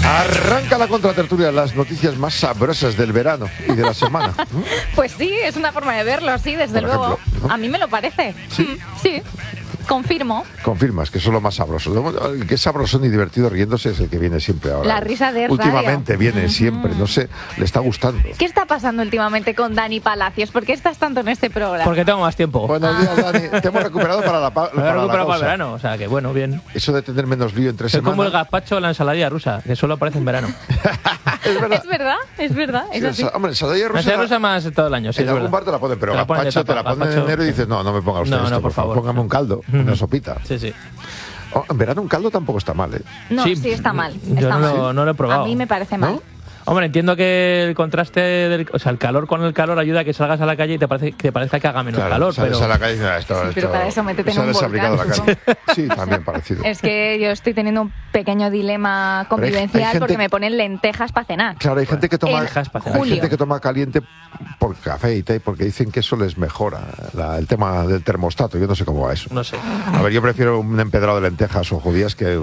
Arranca la contratertulia, las noticias más sabrosas del verano y de la semana. Pues sí, es una forma de verlo, sí, desde Por luego. ejemplo, ¿no? A mí me lo parece. ¿Sí? Sí, confirmo. Confirmas que eso es lo más sabroso. El que es sabrosón y divertido riéndose es el que viene siempre ahora. La risa de últimamente radio. viene siempre, no sé, le está gustando. ¿Qué está pasando últimamente con Dani Palacios? ¿Por qué estás tanto en este programa? Porque tengo más tiempo. Buenos días, Dani. Te hemos recuperado para la Me he recuperado para el cosa. verano, o sea que bueno, bien. Eso de tener menos lío entre Es semanas. como el gazpacho o la ensaladilla rusa, que solo aparece en verano. Es verdad. Es verdad, es así. Hombre, ensaladilla La rusa. ensaladilla rusa más todo el año, sí, En es algún verdad. bar te la ponen, pero Te la ponen de gazpacho te la tapa, ponen en gazpacho. enero y dices, no me ponga usted No, esto, por favor. póngame un caldo, una sopita. Sí, sí. Oh, en verano un caldo tampoco está mal, ¿eh? No, sí, está mal. Yo Está no, mal. no lo he probado. A mí me parece mal. ¿No? Hombre, entiendo que el contraste, o sea, el calor con el calor ayuda a que salgas a la calle y te parezca que haga menos calor, sales pero a la calle y dices, esto, pero para eso métete en un sales abrigado volcán, a la calle. Sí, también parecido. Es que yo estoy teniendo un pequeño dilema Pero hay convivencial gente- porque me ponen lentejas para cenar. Claro, hay gente que toma, En hay julio. gente que toma caliente por café y té, porque dicen que eso les mejora el tema del termostato. Yo no sé cómo va eso. no sé. A ver, yo prefiero un empedrado de lentejas o judías que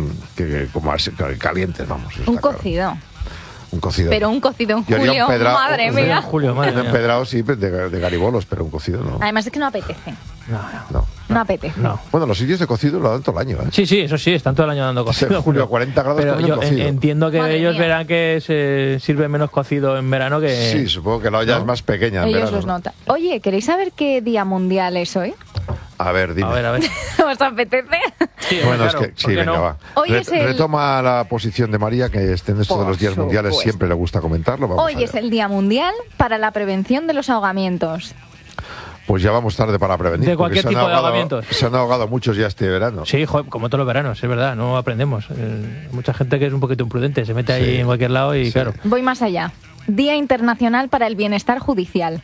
como calientes, vamos. eso Un está claro. cocido. Un cocido. Pero un cocido en Yo haría julio, un pedra- madre un- mía. Julio, madre Un mía. empedrado sí, de garibolos, pero un cocido no. Además es que no apetece. No. No apetece. No. Bueno, los sitios de cocido lo dan todo el año, ¿eh? Sí, sí, eso sí, están todo el año dando cocido. En julio a 40 grados Pero comen yo cocido. entiendo que Madre ellos mía. verán que se sirve menos cocido en verano que... Sí, supongo que la olla ¿no? es más pequeña en Ellos verano, los ¿no? notan. Oye, ¿queréis saber qué día mundial es hoy? A ver, dime. A ver. ¿Os apetece? Sí, Bueno, claro, es que sí, ¿por qué venga, no? va. Hoy es el- Retoma la posición de María, que en esto de Por los días mundiales supuesto. siempre le gusta comentarlo. Vamos Hoy allá. es el Día Mundial para la Prevención de los Ahogamientos. Pues ya vamos tarde para prevenir. De porque cualquier tipo de ahogamientos. Se han ahogado muchos ya este verano. Sí, joder, como todos los veranos, es verdad, no aprendemos. Mucha gente que es un poquito imprudente, se mete ahí Sí. en cualquier lado y Sí. claro. Voy más allá. Día Internacional para el Bienestar Judicial.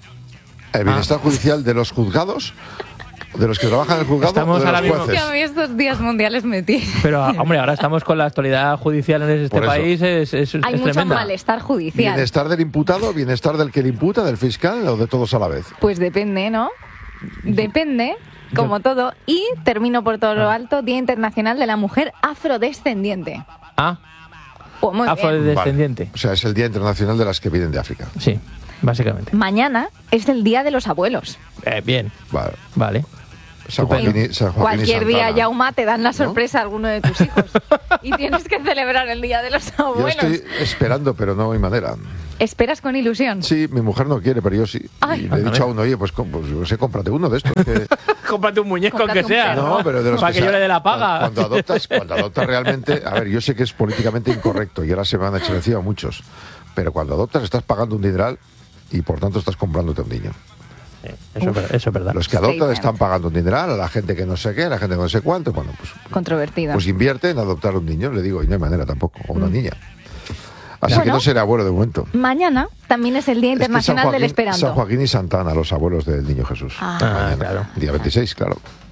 El bienestar judicial de los juzgados, de los que trabajan en el juzgado Estamos o de ahora los mismo- jueces. Que a mí estos días mundiales me tiran. Pero, hombre, ahora estamos con la actualidad judicial en este Por eso. país, es Hay mucho tremenda. malestar judicial. ¿Bienestar del imputado, bienestar del que le imputa, del fiscal o de todos a la vez? Pues depende, ¿no? Depende, como todo. Y termino por todo lo alto, Día Internacional de la Mujer Afrodescendiente. Ah, Pues muy bien. afrodescendiente. Vale. O sea, es el Día Internacional de las que vienen de África. Sí, básicamente. Mañana es el Día de los Abuelos. Bien, Vale. vale. San Joaquín y Cualquier día, Santana. Yauma, te dan la sorpresa a alguno de tus hijos. Y tienes que celebrar el Día de los Yo Abuelos. estoy esperando, pero no hay manera. ¿Esperas con ilusión? Sí, mi mujer no quiere, pero yo sí. Ay. Y le he dicho a uno, oye, pues no sé, cómprate uno de estos. que- Cómprate un muñeco Cómprate aunque un sea. perro. No, pero de los Para que yo sea- le dé la paga. Cuando adoptas realmente, a ver, yo sé que es políticamente incorrecto y ahora se me han hecho encima muchos, pero cuando adoptas estás pagando un dineral y por tanto estás comprándote un niño. Sí, eso es verdad. Los que adoptan Statement. están pagando un dineral a la gente que no sé qué, a la gente que no sé cuánto, bueno, Controvertido. pues invierte en adoptar un niño, le digo, y no hay manera tampoco, o una niña. Así que Bueno. no seré abuelo de momento. Mañana también es el Día Es que Internacional del Esperanto. San Joaquín y Santana, los abuelos del Niño Jesús. Ah. Mañana, claro. Día 26, claro.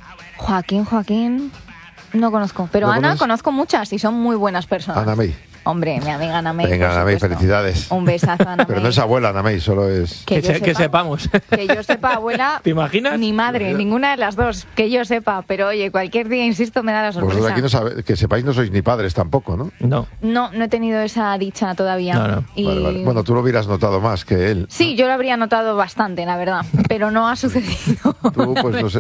Joaquín, no conozco. Pero ¿No Ana, conoces? conozco muchas y son muy buenas personas. Ana May. Hombre, mi amiga Ana May. Venga, por Ana May, supuesto. felicidades. Un besazo, Ana Pero May. no es abuela, Ana May, solo es... Que yo Que sepa. sepamos. Que yo sepa, abuela. ¿Te imaginas? Ni madre, ninguna de las dos. Que yo sepa. Pero oye, cualquier día, insisto, me da la sorpresa. Vosotros aquí no sabéis, que sepáis no sois ni padres tampoco, ¿no? No. No he tenido esa dicha todavía. No, no. Y... Vale, vale. Bueno, tú lo hubieras notado más que él. Sí, yo lo habría notado bastante, la verdad. Pero no ha sucedido. Tú, pues no sé.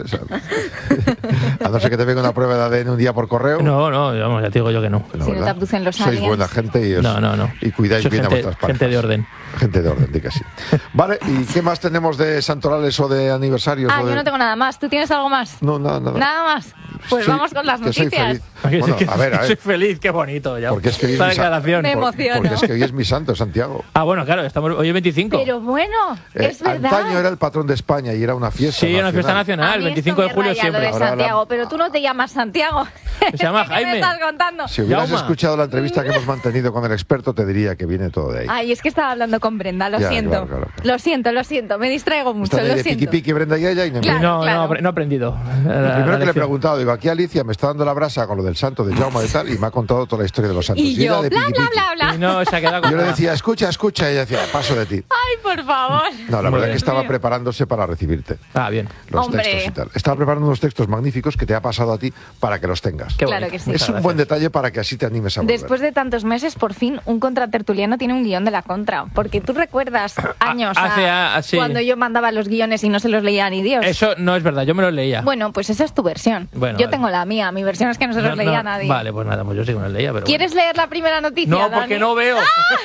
A no ser que te venga una prueba de ADN un día por correo. No, vamos, ya te digo yo que no. La Si no te verdad. abducen los Sois aliens. buena gente y, No. y cuidáis Soy bien a gente- vuestras parejas. gente de orden. Gente de orden, di que sí. Vale, ¿y qué más tenemos de santorales o de aniversarios? Ah, o de... yo no tengo nada más. ¿Tú tienes algo más? No, nada. Nada más. Pues Soy- vamos con las que soy noticias. feliz. Bueno, a ver, Soy feliz, qué bonito. Ya. Porque es que hoy es Esta mi sa- declaración. Me emociono. Porque es que hoy es mi santo, Santiago. Ah, bueno, claro, hoy es 25. Pero bueno, es verdad. Antaño era el patrón de España y era una fiesta Sí, una fiesta A nacional, mí 25 de esto me julio raya siempre. Lo de Ahora Santiago, pero tú no te llamas Santiago. Se llama ¿Qué Jaime. me estás contando? Si hubieras Yauma. escuchado la entrevista que hemos mantenido con el experto, te diría que viene todo de ahí. Ay, es que estaba hablando con Brenda, lo Ya, siento. claro. Lo siento, me distraigo mucho, Está lo de siento. piqui piqui Brenda y ella y no Claro. No he aprendido. Lo primero que le he preguntado, digo, aquí Alicia me está dando la brasa con lo del santo de Jaume de tal y me ha contado toda la historia de los santos. Y yo, era de bla, piqui, bla, piqui. bla, bla. Y no se ha quedado con Yo le nada. decía, escucha, y ella decía, paso de ti. Ay, por favor. No, la verdad Dios que estaba mío. preparándose para recibirte. Ah, bien. Los Hombre. textos y tal. Estaba preparando unos textos magníficos que te ha pasado a ti para que los tengas. Qué Claro bonito. que sí. Es un buen detalle para que así te animes a volver. Después de tantos meses, por fin, un contratertuliano tiene un guión de la contra. Porque tú recuerdas años sí. cuando yo mandaba los guiones y no se los leía ni Dios. Eso no es verdad, yo me lo leía. Bueno, pues esa es tu versión. Bueno, yo vale. tengo la mía. Mi versión es que no se los leía a nadie. Vale, pues nada, pues yo sí que me lo leía. Pero ¿Quieres leer la primera noticia, bueno. No, Dani? porque no veo.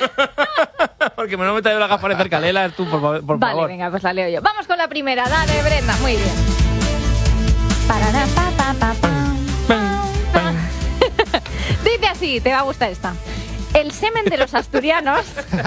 Porque no me he traído las gafas de cercalela, tú, por Vale, favor. venga, pues la leo yo. Vamos con la primera. Dale, Brenda. Muy bien. Parará, pa, pa, pa, pam, pam, pam. Dice así, te va a gustar esta. El semen de los asturianos.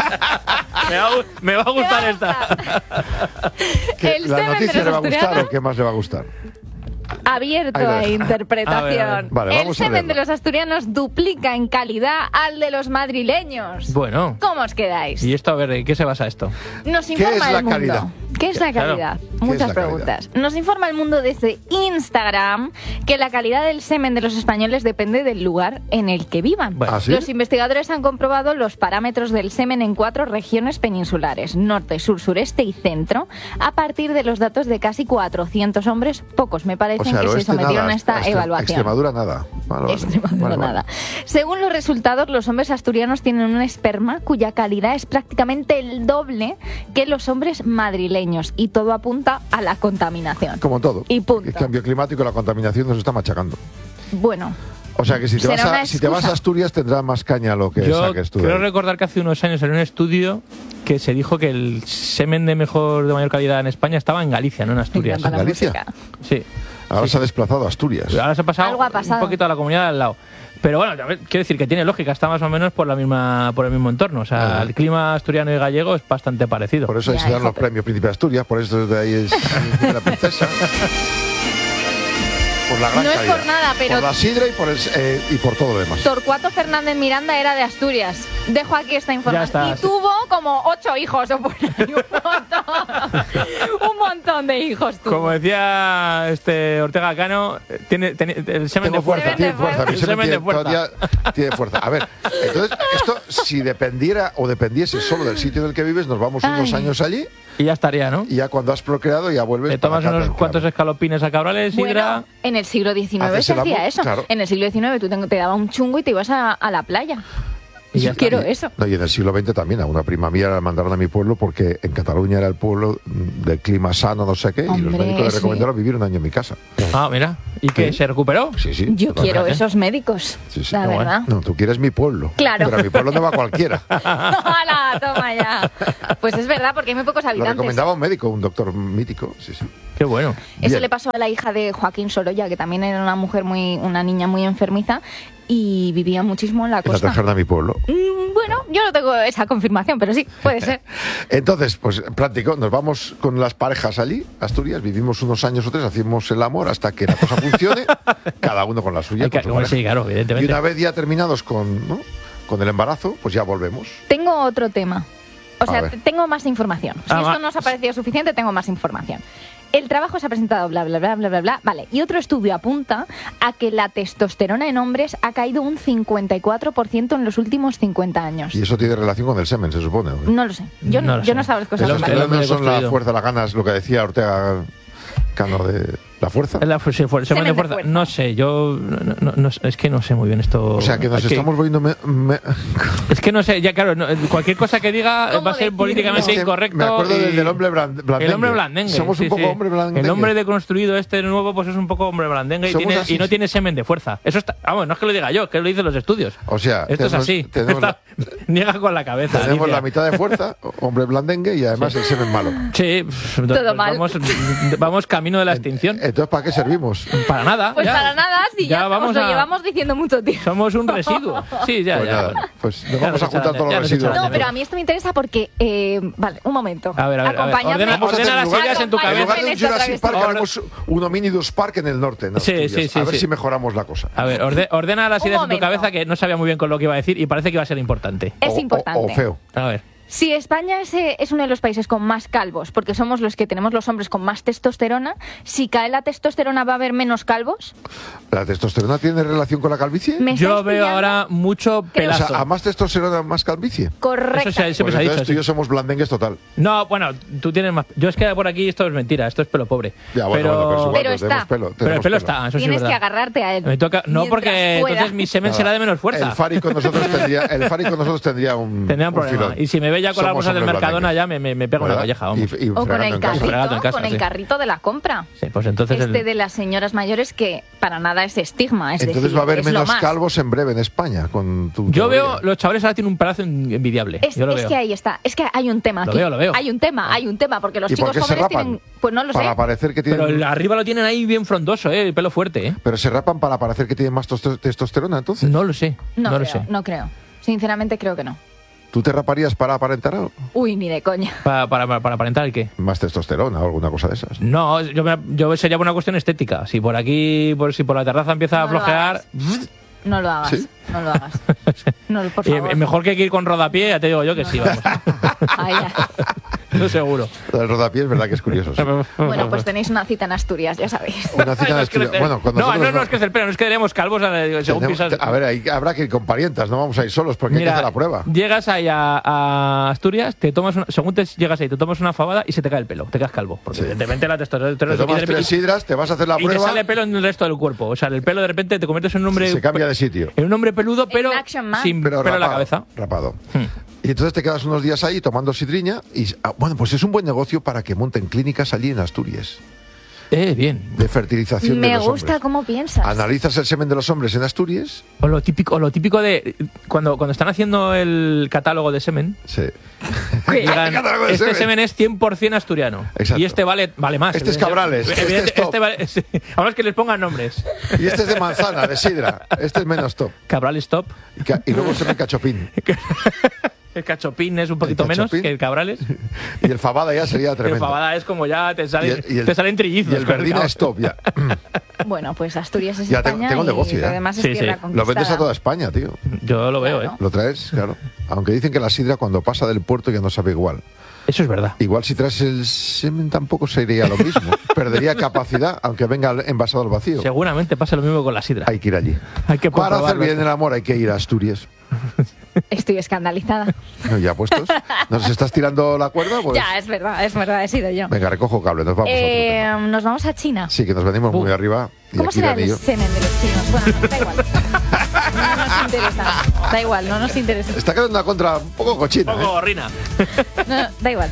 Me va a gustar Te va a esta. ¿Qué, El ¿La semen de noticia los le va a gustar asturianos o qué más le va a gustar? abierto Ahí lo a dejo. interpretación. A ver. Vale, El vamos a semen de verlo. los asturianos duplica en calidad al de los madrileños. Bueno. ¿Cómo os quedáis? ¿Y esto, a ver, en qué se basa esto? Nos ¿Qué informa es la el mundo. calidad? ¿Qué es la Claro. calidad? ¿Qué es Muchas la preguntas. Nos informa el mundo desde Instagram que la calidad del semen de los españoles depende del lugar en el que vivan. Bueno. ¿Ah, sí? Los investigadores han comprobado los parámetros del semen en 4 regiones peninsulares, norte, sur, sureste y centro, a partir de los datos de casi 400 hombres, pocos me O parecen, sea, que el se oeste sometieron nada, a esta evaluación. Extremadura nada. Vale, Extremadura vale, vale. nada. Según los resultados, los hombres asturianos tienen un esperma cuya calidad es prácticamente el doble que los hombres madrileños y todo apunta a la contaminación. Como todo. Y punto. El cambio climático y la contaminación nos está machacando. Bueno, O sea que si te, Será vas a, una si te vas a excusa. Asturias tendrá más caña lo que Yo saques tú. de creo ahí. recordar que hace unos años en un estudio que se dijo que el semen de mayor calidad en España estaba en Galicia, no en me Asturias. encanta la ¿Galicia? música. Sí. Ahora se ha desplazado a Asturias. Ahora se ha pasado, Algo ha pasado. un poquito a la comunidad de al lado. Pero bueno, quiero decir que tiene lógica, está más o menos por el mismo entorno. O sea, Ajá. el clima asturiano y gallego es bastante parecido. Por eso ahí Ya, se dan hijo, los premios Príncipe de Asturias, por eso desde ahí es la princesa. Por la gran No es calidad. por nada, pero- Por la sidra y por todo lo demás. Torcuato Fernández Miranda era de Asturias. Dejo aquí esta información. Ya está, Y sí. tuvo como 8 hijos o por ahí, un montón de hijos tuvo. Como decía Ortega Cano, tiene el semen Tengo de fuerza. fuerza, tiene fuerza. Mi El semen semen de tiene, fuerza. todavía tiene fuerza. A ver, entonces, esto, si dependiera o dependiese solo del sitio en el que vives, nos vamos unos Ay. años allí Y ya estaría, ¿no? y ya cuando has procreado ya vuelves. Te tomas para acá, unos cuantos tranquilamente. escalopines a cabrales, sidra. Bueno, en el siglo XIX Haces se el hacía amor, eso. claro. En el siglo XIX tú te daba un chungo y te ibas a la playa. Y ya Yo está. quiero eso. No, y en el siglo XX también, a una prima mía la mandaron a mi pueblo porque en Cataluña era el pueblo del clima sano, no sé qué, y los Hombre, médicos le sí. recomendaron vivir un año en mi casa. Ah, mira. ¿Y qué? Sí. ¿Se recuperó? Sí, sí. Yo quiero fíjate. esos médicos, Sí, sí. la No, verdad. No, tú quieres mi pueblo. Claro. Pero a mi pueblo no va cualquiera. ¡Hala! Toma ya. Pues es verdad, porque hay muy pocos Lo habitantes. recomendaba un médico, un doctor mítico. Sí, sí. Qué bueno. Eso Bien. le pasó a la hija de Joaquín Sorolla, que también era una niña muy enfermiza y vivía muchísimo en la Y la costa. trajeron a mi pueblo. Bueno, yo no tengo esa confirmación, pero sí, puede ser. Entonces, pues práctico, nos vamos con las parejas allí, Asturias, vivimos unos años o 3, hacemos el amor hasta que la cosa funcione, cada uno con la suya. Hay que- con su bueno, pareja. sí, claro, Y evidentemente. una vez ya terminados con, ¿no? con el embarazo, pues ya volvemos. Tengo otro tema. O A sea, ver. tengo más información. Si Ah, esto va. no os ha parecido suficiente, tengo más información. El trabajo se ha presentado, bla, bla, bla, bla, bla, bla. Vale. Y otro estudio apunta a que la testosterona en hombres ha caído un 54% en los últimos 50 años. Y eso tiene relación con el semen, se supone. ¿o qué? No lo sé. Yo No no, lo yo sé. no sabía las cosas El Esos hombre- claras. el no son la construido. fuerza, las ganas, lo que decía Ortega Cano de la fuerza. Es la fu- sí, fu- semen de fuerza. No sé, yo es que no sé muy bien esto. O sea, que nos Aquí- estamos volviendo... Es que no sé, ya claro, cualquier cosa que diga ¿Cómo va a ser decirlo? políticamente Es que incorrecto. me acuerdo y- del hombre blandengue. El hombre blandengue. Somos un sí, poco sí. hombre blandengue. El hombre deconstruido este nuevo, pues es un poco hombre blandengue Somos así. y no tiene semen de fuerza. Eso está, vamos, no es que lo diga yo, que lo dicen los estudios. O sea, Esto es tenemos- así. tenemos Está- niega con la cabeza. Tenemos Alicia. la mitad de fuerza, hombre blandengue, y además el semen malo. Sí, Todo mal. Vamos camino de la extinción. Entonces, ¿para qué servimos? Para nada. Pues ya. para nada, si ya, vamos os lo a- llevamos diciendo mucho tiempo. Somos un residuo. Sí, ya, Pues ya. nada, bueno. pues nos Ya vamos nos a juntar echarán de- todos ya los nos residuos. echarán No, de- pero a mí esto me interesa porque... vale, un momento. A ver, Acompañadme. ordena Vamos a hacer las en lugar- ideas en tu En cabeza. lugar de un En esta Jurassic Park, travesía. haremos un Hominidus Park en el norte. en Sí, Asturias. sí, sí, a ver sí. si mejoramos la cosa. A ver, ordena las Un ideas en tu momento. cabeza que no sabía muy bien con lo que iba a decir y parece que iba a ser importante. Es importante. O feo. A ver. Si España es uno de los países con más calvos, porque somos los que tenemos los hombres con más testosterona, si cae la testosterona va a haber menos calvos. ¿La testosterona tiene relación con la calvicie? Yo veo ahora mucho O pelazo. sea, a más testosterona, más calvicie. Correcto. Eso siempre Pues se ha dicho. entonces tú y Sí. yo somos blandengues total. No, bueno, tú tienes más. Yo es que por aquí esto es mentira, esto es pelo pobre. Ya, bueno, pero... pero es igual, Pero pues tenemos está. pelo, Pero el tenemos pelo está, eso sí es Tienes verdad. que agarrarte a él. Me toca... No, mientras porque pueda. entonces mi semen será de menos fuerza. El Fari con nosotros tendría un Tendría un problema. filón. Y si me ve ya con las Somos bolsas del hombres Mercadona blandengues. ya me pego una ¿Verdad? colleja, vamos. Y O con fregando el en casa. carrito, Fregando en casa, con el sí. carrito de la compra. Sí, pues entonces De las señoras mayores que para nada es estigma. Es Entonces decir, va a haber es lo menos más. calvos en breve en España con tu Yo teoría. veo, los chavales ahora tienen un pelazo envidiable. Yo lo Es veo. que ahí está. Es que hay un tema Lo aquí. veo. Hay un tema, porque los ¿Y por chicos qué se jóvenes rapan? tienen... Pues no lo sé. Para parecer que tienen... Pero el arriba lo tienen ahí bien frondoso, el pelo fuerte, Pero se rapan para parecer que tienen más testosterona, entonces. No lo sé, No, no lo creo, sé. no creo. Sinceramente creo que no. ¿Tú te raparías para aparentar algo? Uy, ni de coña. ¿Para aparentar el qué? Más testosterona o alguna cosa de esas? No, yo sería por una cuestión estética. Si por aquí, si por la terraza empieza a No lo flojear, No lo hagas. ¿Sí? No lo hagas. No, por favor. mejor que ir con rodapié, ya te digo yo que sí, vamos. Ay, ya. Eso seguro. El rodapié es verdad que es curioso. Sí. Bueno, pues tenéis una cita en Asturias, ya sabéis. Una cita No de es crecer. bueno, con no, nosotros no es crecer el pelo, no es que tenemos calvos según tenemos- pisas. A ver, habrá que ir con parientas, no vamos a ir solos porque hay que Mira, hacer la prueba. llegas ahí a Asturias, te tomas según llegas ahí, te tomas una fabada y se te cae el pelo, te quedas calvo. Porque Sí. evidentemente la testosterona Te tomas 3 sidras, te vas a hacer la y te prueba sale pelo en el resto del cuerpo. O sea, el pelo de repente te conviertes en un hombre. se cambia de sitio. En un hombre peludo, pero Action Man. sin Pero pelo en la rapado, cabeza. rapado. Hmm. Y entonces te quedas unos días ahí tomando sidriña y bueno, pues es un buen negocio para que monten clínicas allí en Asturias Bien. de fertilización de Me los gusta hombres. cómo piensas. Analizas el semen de los hombres en Asturias. O lo típico de cuando están haciendo el catálogo de semen, Sí. digan, catálogo de este semen. semen es 100% asturiano. Exacto. Y este vale más. Este es Cabrales, este es top. vale, sí. Ahora es que les pongan nombres. Y este es de manzana, de sidra. Este es menos top. Cabrales top. Y luego se ve cachopín. El cachopín es un poquito El menos cachopín. que el Cabrales. Y el fabada ya sería El tremendo. fabada es como ya te Y salen, el- te salen trillizos. Y el con el verdina cab- es top ya. Bueno, pues Asturias es Ya tengo- España tengo y negocio, lo ya. demás es Sí, tierra sí. conquistada. Lo vendes a toda España, tío. Yo lo veo, Claro. Lo traes, claro. Aunque dicen que la sidra cuando pasa del puerto ya no sabe igual. Eso es verdad. Igual si traes el semen tampoco sería lo mismo. Perdería capacidad, aunque venga envasado al vacío. Seguramente pasa lo mismo con la sidra. Hay que ir allí. Hay que Para hacer comprobarlo. bien el amor hay que ir a Asturias. Estoy escandalizada. No, ya puestos. ¿Nos estás tirando la cuerda? Pues Ya, es verdad, he sido yo. venga, recojo cable, nos vamos a otro tema. Nos vamos a China. Sí, que nos venimos muy arriba. Y ¿Cómo aquí será Dani y el yo. semen de los chinos? Bueno, no, da igual. No nos interesa. Da igual, no nos interesa. Está quedando una contra un poco cochina. Un poco ¿eh? gorrina. No, da igual.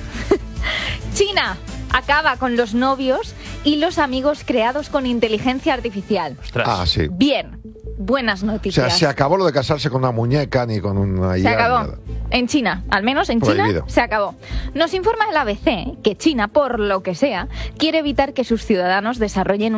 China acaba con los novios y los amigos creados con inteligencia artificial. Ostras. Ah, sí. Bien, buenas O sea, noticias. se acabó lo de casarse con una muñeca ni con una Se IA, acabó. nada. En China, al menos en Prohibido. China, se acabó. Nos informa el ABC que China, por lo que sea, quiere evitar que sus ciudadanos desarrollen